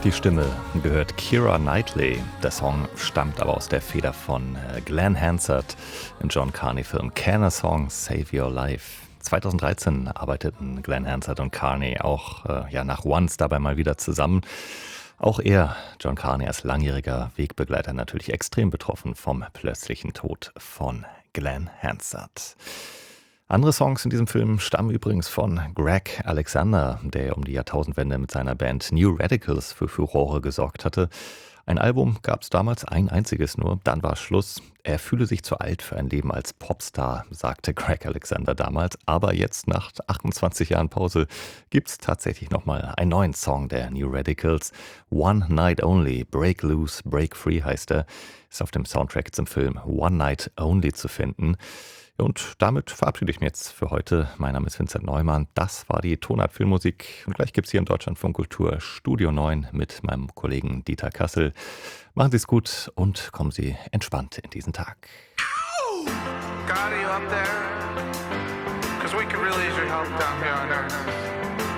Die Stimme gehört Keira Knightley. Der Song stammt aber aus der Feder von Glenn Hansard im John Carney-Film Can a Song Save Your Life? 2013 arbeiteten Glenn Hansard und Carney auch nach Once dabei mal wieder zusammen. Auch er, John Carney, als langjähriger Wegbegleiter natürlich extrem betroffen vom plötzlichen Tod von Glenn Hansard. Andere Songs in diesem Film stammen übrigens von Greg Alexander, der um die Jahrtausendwende mit seiner Band New Radicals für Furore gesorgt hatte. Ein Album gab es damals, ein einziges nur, dann war Schluss. Er fühle sich zu alt für ein Leben als Popstar, sagte Greg Alexander damals. Aber jetzt, nach 28 Jahren Pause, gibt es tatsächlich nochmal einen neuen Song der New Radicals. One Night Only, Break Loose, Break Free heißt er, ist auf dem Soundtrack zum Film One Night Only zu finden. Und damit verabschiede ich mich jetzt für heute. Mein Name ist Vincent Neumann. Das war die Tonart Filmmusik. Und gleich gibt es hier im Deutschlandfunk Kultur Studio 9 mit meinem Kollegen Dieter Kassel. Machen Sie es gut und kommen Sie entspannt in diesen Tag. God, are you up there? 'Cause we could really use your help down here on Earth.